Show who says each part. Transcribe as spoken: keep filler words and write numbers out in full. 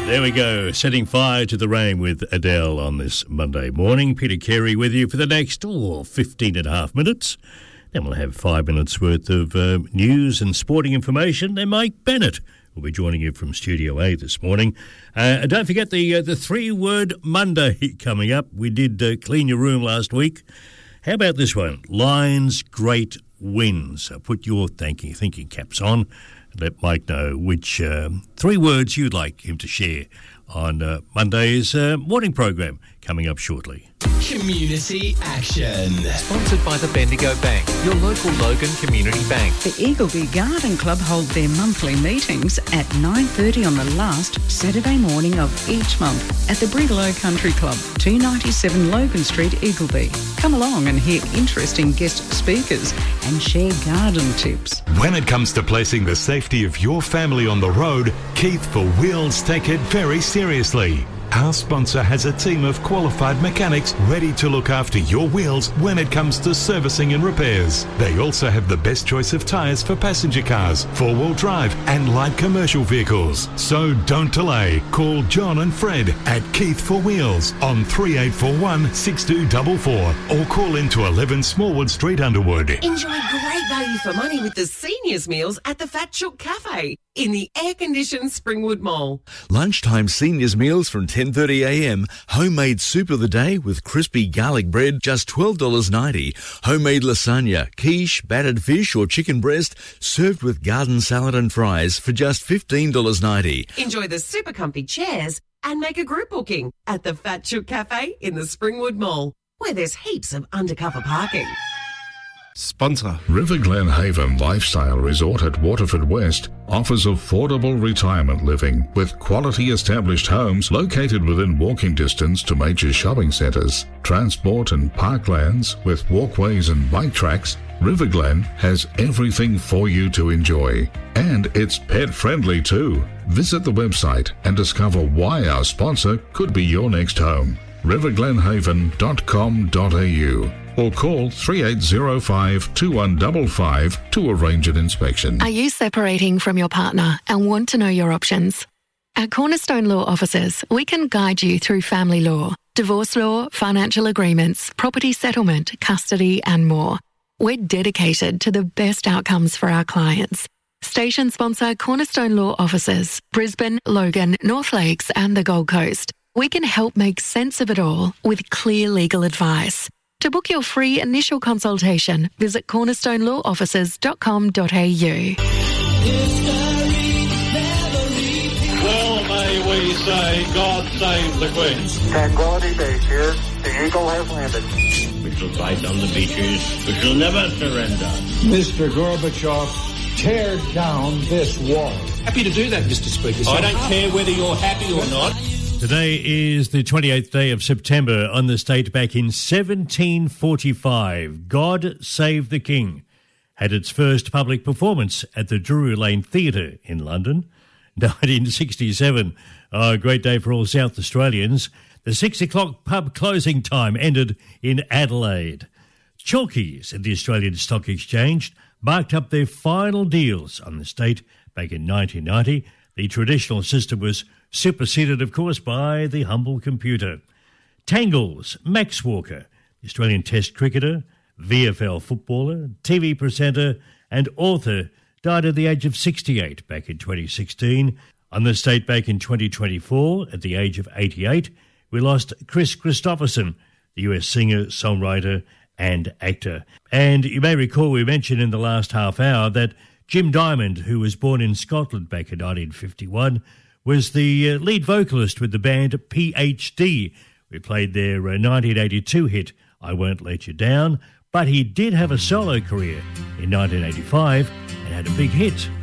Speaker 1: There we go, setting fire to the rain with Adele on this Monday morning. Peter Carey with you for the next oh, fifteen and a half minutes. Then we'll have five minutes worth of uh, news and sporting information. Then Mike Bennett will be joining you from Studio A this morning. Uh, and don't forget the uh, the three-word Monday coming up. We did uh, clean your room last week. How about this one? Lions great wins. So put your thinking, thinking caps on. Let Mike know which uh, three words you'd like him to share on uh, Monday's uh, morning program coming up shortly.
Speaker 2: Community Action.
Speaker 3: Sponsored by the Bendigo Bank, your local Logan Community Bank.
Speaker 4: The Eagleby Garden Club hold their monthly meetings at nine thirty on the last Saturday morning of each month at the Brigalow Country Club, two ninety-seven Logan Street, Eagleby. Come along and hear interesting guest speakers and share garden tips.
Speaker 5: When it comes to placing the safety of your family on the road, Keith for Wheels take it very seriously. Our sponsor has a team of qualified mechanics ready to look after your wheels when it comes to servicing and repairs. They also have the best choice of tyres for passenger cars, four-wheel drive and light commercial vehicles. So don't delay. Call John and Fred at Keith for Wheels on three eight four one, six two four four or call into eleven Smallwood Street, Underwood.
Speaker 6: Enjoy great value for money with the seniors meals at the Fat Chook Cafe in the air-conditioned Springwood Mall.
Speaker 7: Lunchtime seniors meals from ten thirty a m. Homemade soup of the day with crispy garlic bread, just twelve dollars ninety. Homemade lasagna, quiche, battered fish or chicken breast, served with garden salad and fries for just fifteen dollars ninety.
Speaker 6: Enjoy the super comfy chairs and make a group booking at the Fat Chook Cafe in the Springwood Mall, where there's heaps of undercover parking.
Speaker 8: Sponsor. River Glen Haven Lifestyle Resort at Waterford West offers affordable retirement living with quality established homes located within walking distance to major shopping centres, transport and parklands with walkways and bike tracks. River Glen has everything for you to enjoy. And it's pet friendly too. Visit the website and discover why our sponsor could be your next home. river glen haven dot com dot a u or call three eight zero five, two one five five to arrange an inspection.
Speaker 9: Are you separating from your partner and want to know your options? At Cornerstone Law Offices, we can guide you through family law, divorce law, financial agreements, property settlement, custody and more. We're dedicated to the best outcomes for our clients. Station sponsor Cornerstone Law Offices, Brisbane, Logan, North Lakes and the Gold Coast. We can help make sense of it all with clear legal advice. To book your free initial consultation, visit cornerstone law offices dot com dot a u.
Speaker 10: Well, may we say, God save the Queen.
Speaker 11: Tranquility Base here. The Eagle has landed.
Speaker 10: We shall fight on the beaches. We shall never surrender.
Speaker 12: Mister Gorbachev, tear down this wall.
Speaker 13: Happy to do that, Mister Speaker.
Speaker 10: So I don't care whether you're happy or not.
Speaker 1: Today is the twenty-eighth day of September on this date back in seventeen forty-five. God Save the King had its first public performance at the Drury Lane Theatre in London. nineteen sixty-seven, oh, a great day for all South Australians. The six o'clock pub closing time ended in Adelaide. Chalkies at the Australian Stock Exchange marked up their final deals on this date back in nineteen ninety. The traditional system was superseded, of course, by the humble computer. Tangles, Max Walker, the Australian Test cricketer, V F L footballer, T V presenter and author, died at the age of sixty-eight back in twenty sixteen. On this date back in twenty twenty-four, at the age of eighty-eight, we lost Chris Christopherson, the U S singer, songwriter and actor. And you may recall we mentioned in the last half hour that Jim Diamond, who was born in Scotland back in nineteen fifty-one, was the uh, lead vocalist with the band P H D. We played their uh, nineteen eighty-two hit, I Won't Let You Down, but he did have a solo career in nineteen eighty-five and had a big hit